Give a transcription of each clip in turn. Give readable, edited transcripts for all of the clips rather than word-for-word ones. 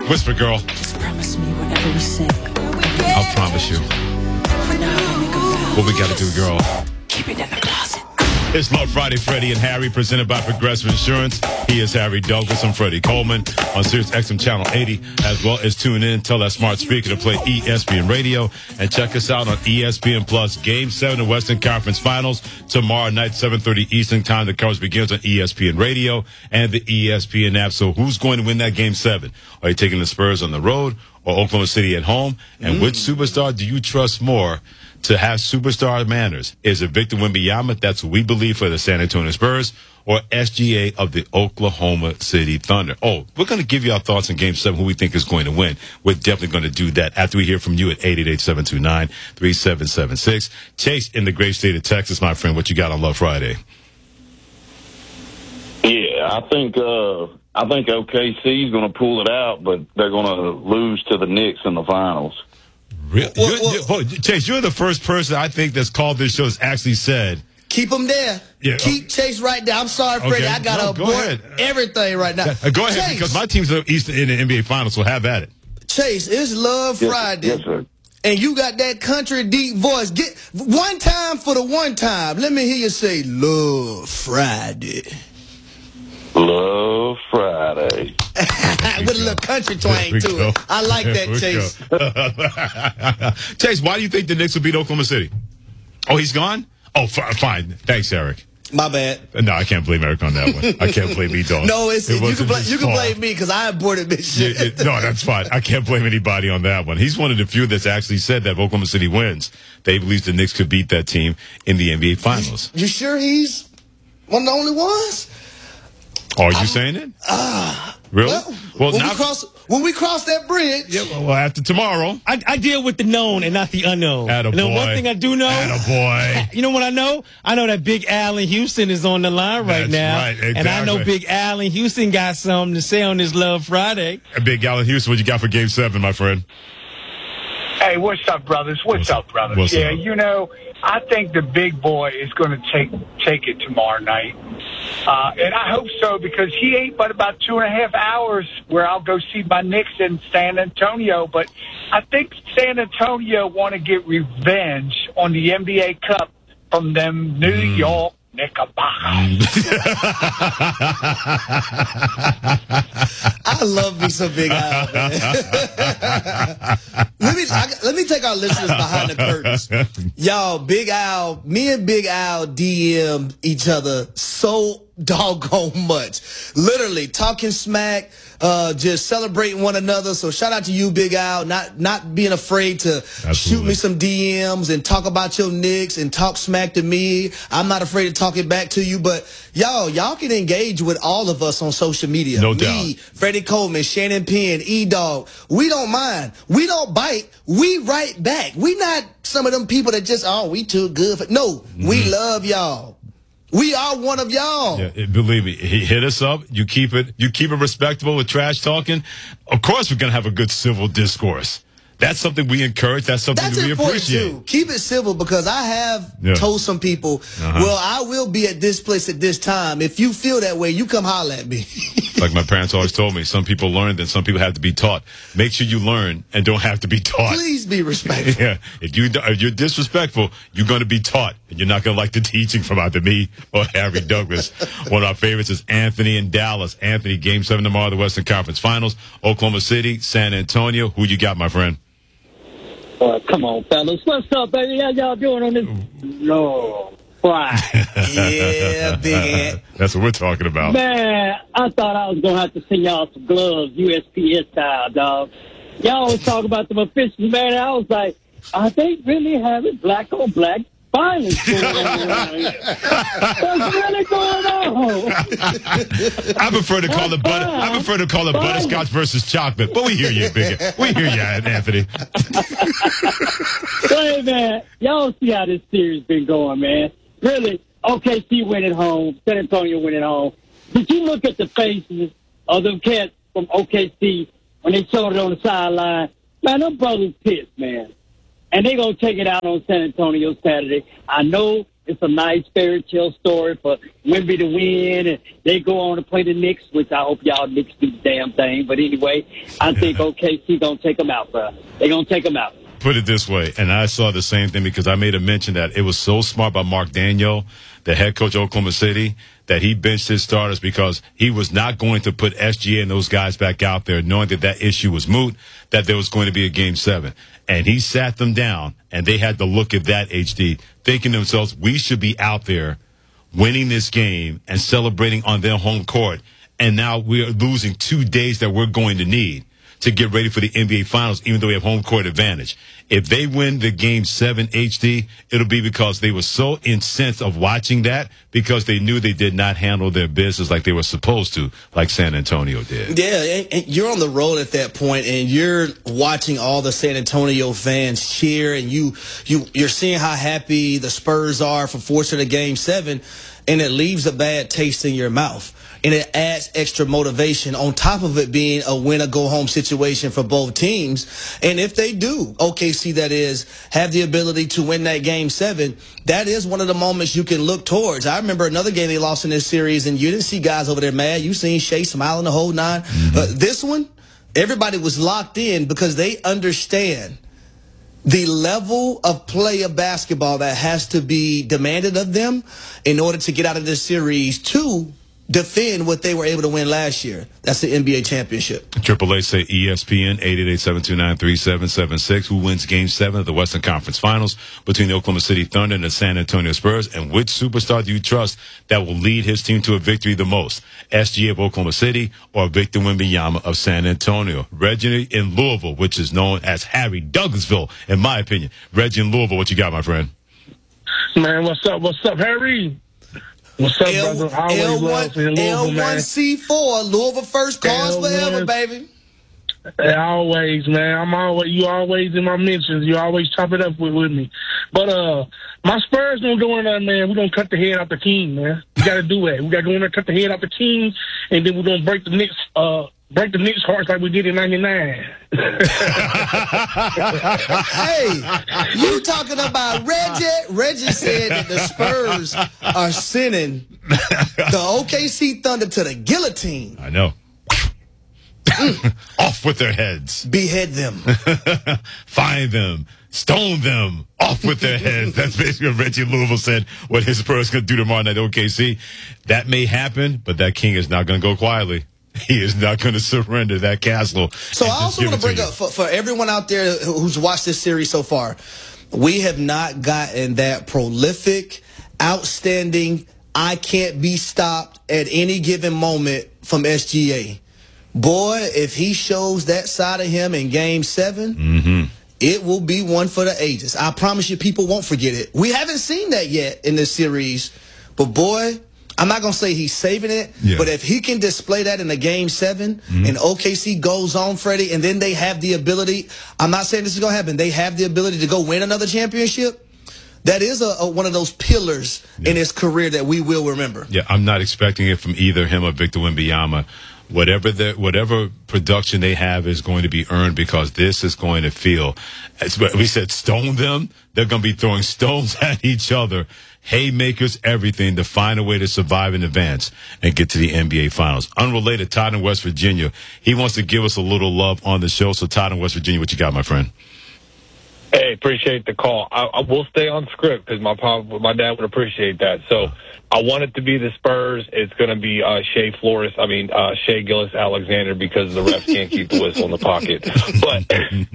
Whisper, girl. Just promise me whatever we say. I'll promise you. For now, make a vow. What we got to do, girl? Keep it in the closet. It's Love Friday, Freddie and Harry, presented by Progressive Insurance. He is Harry Douglas. I'm Freddie Coleman on Sirius XM Channel 80, as well as tune in, tell that smart speaker to play ESPN Radio, and check us out on ESPN Plus. Game 7 of Western Conference Finals tomorrow night, 7:30 Eastern Time. The coverage begins on ESPN Radio and the ESPN app. So who's going to win that Game 7? Are you taking the Spurs on the road or Oklahoma City at home? And which superstar do you trust more to have superstar manners? Is it Victor Wembanyama? That's what we believe for the San Antonio Spurs, or SGA of the Oklahoma City Thunder? Oh, we're going to give you our thoughts on Game 7, who we think is going to win. We're definitely going to do that after we hear from you at 888-729-3776. Chase in the great state of Texas, my friend. What you got on Love Friday? Yeah, I think OKC is going to pull it out, but they're going to lose to the Knicks in the finals. Really? Chase, you're the first person I think that's called this show has actually said, keep him there. Yeah. Keep Chase right there. I'm sorry, Freddie. I got to abort everything right now. Go ahead, Chase, because my team's in the NBA Finals, so have at it. Chase, it's Love Friday. Yes, sir. And you got that country deep voice. Get one time for the one time. Let me hear you say Love Friday. Love Friday. With a little country twang to it. I like that, Chase. Chase, why do you think the Knicks will beat Oklahoma City? Oh, he's gone? Oh, fine. Thanks, Eric. My bad. No, I can't blame Eric on that one. I can't blame E-Dog. No, you can blame me because I aborted this shit. No, that's fine. I can't blame anybody on that one. He's one of the few that's actually said that if Oklahoma City wins, they believe the Knicks could beat that team in the NBA Finals. You sure he's one of the only ones? Are you saying it? Really? Well, when we cross that bridge. Yeah, well, after tomorrow. I deal with the known and not the unknown. Attaboy. One thing I do know. Attaboy. You know what I know? I know that Big Al in Houston is on the line right now. Right, exactly. And I know Big Al in Houston got something to say on this Love Friday. Big Al in Houston, what you got for Game 7, my friend? Hey, what's up, brothers? What's up, brothers? What's up? You know, I think the big boy is going to take it tomorrow night. And I hope so, because he ain't but about 2.5 hours where I'll go see my Knicks in San Antonio. But I think San Antonio want to get revenge on the NBA Cup from them New York Knickerbockers. I love me some Big Al, man. Let me take our listeners behind the curtains. Y'all, me and Big Al DM each other so doggone much. Literally talking smack, just celebrating one another. So shout out to you, Big Al, not being afraid to shoot me some DMs and talk about your Knicks and talk smack to me. I'm not afraid to talk it back to you. But y'all can engage with all of us on social media. No me, doubt. Freddie Coleman, Shannon Penn, E-Dog. We don't mind. We don't bite. We write back. We not some of them people that just, we too good. No, we love y'all. We are one of y'all. Yeah, believe me, hit us up. You keep it respectable with trash talking. Of course, we're gonna have a good civil discourse. That's something we encourage. That's something we appreciate. Too. Keep it civil, because I have told some people, well, I will be at this place at this time. If you feel that way, you come holler at me. Like my parents always told me, some people learn, then some people have to be taught. Make sure you learn and don't have to be taught. Please be respectful. Yeah, if you're disrespectful, you're going to be taught, and you're not going to like the teaching from either me or Harry Douglas. One of our favorites is Anthony in Dallas. Anthony, Game 7 tomorrow, the Western Conference Finals. Oklahoma City, San Antonio. Who you got, my friend? Come on, fellas. What's up, baby? How y'all doing on this? No. Friday. Yeah, big Ant. That's what we're talking about. Man, I thought I was going to have to send y'all some gloves, USPS style, dog. Y'all was talking about them officials, man. I was like, are they really having black on black violence going on around here? What's really going on? I prefer to call it butterscotch versus chocolate. But we hear you, Big. We hear you, Anthony. Hey, man, y'all see how this series been going, man. Really, OKC went at home. San Antonio went at home. Did you look at the faces of them cats from OKC when they showed it on the sideline? Man, them brothers pissed, man. And they going to take it out on San Antonio Saturday. I know It's a nice fairy tale story for Wemby to win, and they go on to play the Knicks, which I hope y'all Knicks do the damn thing. But anyway, I think OKC going to take them out, bro. They're going to take them out. Put it this way, and I saw the same thing because I made a mention that it was so smart by Mark Daniel, the head coach of Oklahoma City, that he benched his starters because he was not going to put SGA and those guys back out there knowing that that issue was moot, that there was going to be a Game 7. And he sat them down, and they had to look at that, HD, thinking to themselves, we should be out there winning this game and celebrating on their home court. And now we're losing 2 days that we're going to need to get ready for the NBA Finals, even though we have home court advantage. If they win the Game 7, HD, it'll be because they were so incensed of watching that because they knew they did not handle their business like they were supposed to, like San Antonio did. Yeah, and you're on the road at that point, and you're watching all the San Antonio fans cheer, and you're seeing how happy the Spurs are for forcing a Game 7, and it leaves a bad taste in your mouth. And it adds extra motivation on top of it being a win-or-go-home situation for both teams. And if they do, OKC that is, have the ability to win that Game 7, that is one of the moments you can look towards. I remember another game they lost in this series, and you didn't see guys over there mad. You seen Shea smiling the whole nine. This one, everybody was locked in because they understand the level of play of basketball that has to be demanded of them in order to get out of this series to defend what they were able to win last year. That's the NBA championship. AAA say ESPN 888-729-3776. Who wins Game 7 of the Western Conference Finals between the Oklahoma City Thunder and the San Antonio Spurs? And which superstar do you trust that will lead his team to a victory the most? SGA of Oklahoma City or Victor Wembanyama of San Antonio? Reggie in Louisville, which is known as Harry Douglasville, in my opinion. Reggie in Louisville, what you got, my friend? Man, what's up? What's up, Harry? What's up, brother? L1C4, Louisville first, cause forever, baby. Always, man. You always in my mentions. You always chop it up with me. But my Spurs gonna go in there, man. We're gonna cut the head off the king, man. We gotta do that. We gotta go in there, cut the head off the king, and then we're gonna break the Knicks hearts like we did in '99. Hey, you talking about Reggie? Reggie said that the Spurs are sending the OKC Thunder to the guillotine. I know. Off with their heads. Behead them. Find them. Stone them. Off with their heads. That's basically what Reggie Louisville said what his Spurs going to do tomorrow night at OKC. That may happen, but that king is not going to go quietly. He is not going to surrender that castle. So I also want to bring up, for everyone out there who's watched this series so far, we have not gotten that prolific, outstanding, I can't be stopped at any given moment from SGA. Boy, if he shows that side of him in Game 7, it will be one for the ages. I promise you people won't forget it. We haven't seen that yet in this series, but boy, I'm not going to say he's saving it, but if he can display that in a Game 7 and OKC goes on, Freddie, and then they have the ability, I'm not saying this is going to happen, they have the ability to go win another championship, that is one of those pillars in his career that we will remember. Yeah, I'm not expecting it from either him or Victor Wembanyama. Whatever production they have is going to be earned because this is going to feel, as we said, stone them. They're going to be throwing stones at each other. Haymakers, everything to find a way to survive in advance and get to the NBA Finals. Unrelated, Todd in West Virginia. He wants to give us a little love on the show. So, Todd in West Virginia, what you got, my friend? Hey, appreciate the call. I will stay on script because my dad would appreciate that. So I want it to be the Spurs. It's going to be Shea Gilgeous-Alexander because the refs can't keep the whistle in the pocket. But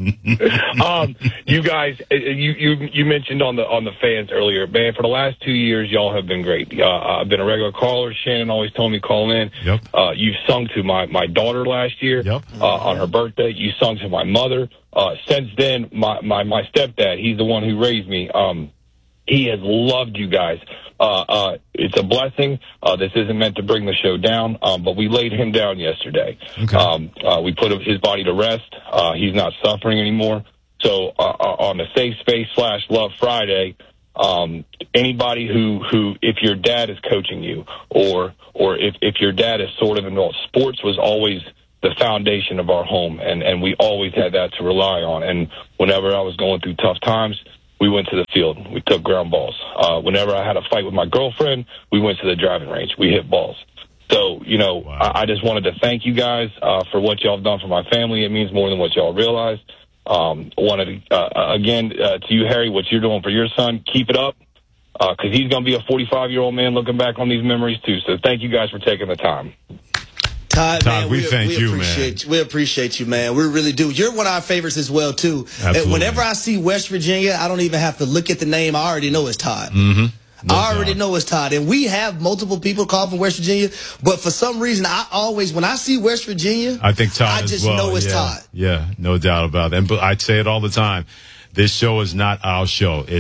you guys, you mentioned on the fans earlier, man. For the last 2 years, y'all have been great. I've been a regular caller. Shannon always told me call in. Yep. You've sung to my daughter last year on her birthday. You sung to my mother. Since then, my stepdad, he's the one who raised me. He has loved you guys. It's a blessing. This isn't meant to bring the show down, but we laid him down yesterday. Okay. We put his body to rest. He's not suffering anymore. So on the Safe Space / Love Friday, anybody who if your dad is coaching you or if your dad is sort of involved, sports was always the foundation of our home, and we always had that to rely on. And whenever I was going through tough times, we went to the field. We took ground balls. Whenever I had a fight with my girlfriend, we went to the driving range. We hit balls. So, wow. I just wanted to thank you guys for what y'all have done for my family. It means more than what y'all realize. Wanted to, again, to you, Harry, what you're doing for your son, keep it up, because he's going to be a 45-year-old man looking back on these memories, too. So thank you guys for taking the time. Todd, man, we thank you, man. We appreciate you, man. We really do. You're one of our favorites as well, too. Absolutely. And whenever I see West Virginia, I don't even have to look at the name. I already know it's Todd. Mm-hmm. I already know it's Todd. And we have multiple people call from West Virginia, but for some reason, when I see West Virginia, I think Todd I just know it's Todd. Yeah, no doubt about that. But I say it all the time. This show is not our show.